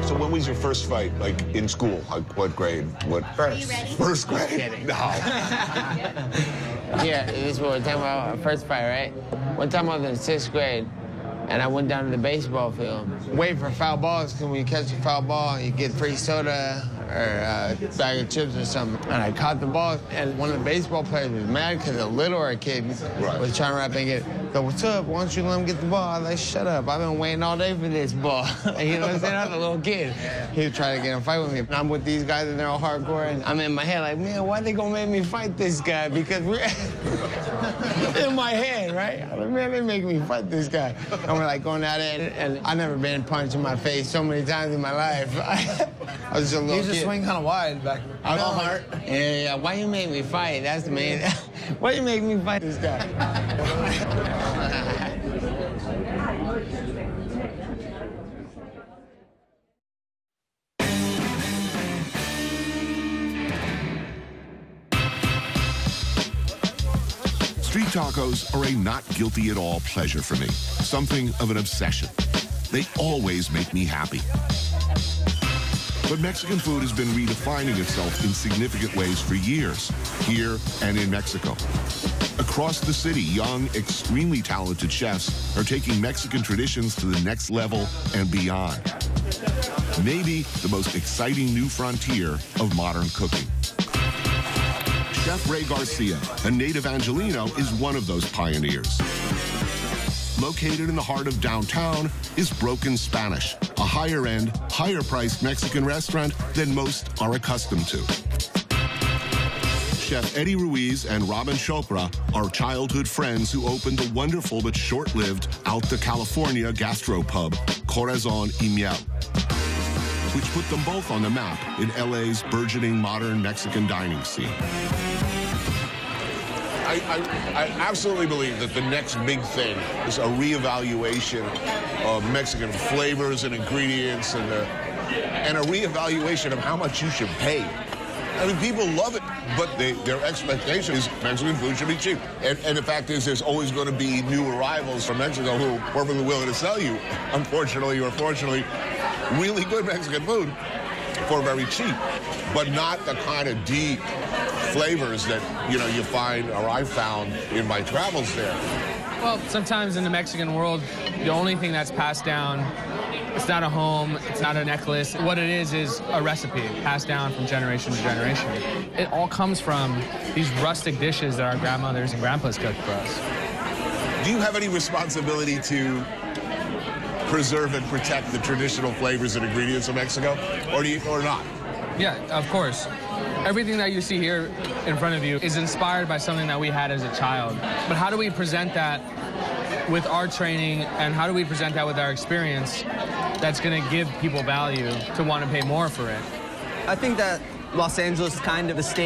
So when was your first fight, like in school? Like what grade? What? First. First grade? No. Yeah, this is what we're talking about, our first fight, right? One time I was in 6th grade, and I went down to the baseball field, waiting for foul balls, because when you catch a foul ball, you get free soda or a bag of chips or something. And I caught the ball, and one of the baseball players was mad because a littler kid was trying to rap and get, go, what's up? Why don't you let him get the ball? I was like, shut up. I've been waiting all day for this ball. You know what I'm saying? I was a little kid. He was trying to get in a fight with me. And I'm with these guys, and they're all hardcore, and I'm in my head like, man, why they gonna make me fight this guy? Because we're in my head, right? I'm like, man, they making me fight this guy. And we're like going at it, and I've never been punched in my face so many times in my life. I was just a little kid. He was just swinging kind of wide back. I was hurt. Yeah, why you make me fight? That's the main. Why you make me fight this guy? Street tacos are a not guilty at all pleasure for me, something of an obsession. They always make me happy. But Mexican food has been redefining itself in significant ways for years, here and in Mexico. Across the city, young, extremely talented chefs are taking Mexican traditions to the next level and beyond. Maybe the most exciting new frontier of modern cooking. Chef Ray Garcia, a native Angelino, is one of those pioneers. Located in the heart of downtown is Broken Spanish, a higher-end, higher-priced Mexican restaurant than most are accustomed to. Chef Eddie Ruiz and Robin Chopra are childhood friends who opened the wonderful but short-lived Alta California gastropub, Corazon y Miel, which put them both on the map in LA's burgeoning modern Mexican dining scene. I absolutely believe that the next big thing is a reevaluation of Mexican flavors and ingredients and a reevaluation of how much you should pay. I mean, people love it, but their expectation is Mexican food should be cheap. And the fact is, there's always going to be new arrivals from Mexico who are perfectly willing to sell you, unfortunately or fortunately, really good Mexican food for very cheap, but not the kind of deep flavors that, you know, you find, or I found in my travels there. Well, sometimes in the Mexican world, the only thing that's passed down, it's not a home, it's not a necklace. What it is a recipe passed down from generation to generation. It all comes from these rustic dishes that our grandmothers and grandpas cooked for us. Do you have any responsibility to preserve and protect the traditional flavors and ingredients of Mexico, or not? Yeah, of course. Everything that you see here in front of you is inspired by something that we had as a child. But how do we present that with our training, and how do we present that with our experience that's going to give people value to want to pay more for it? I think that Los Angeles is kind of the state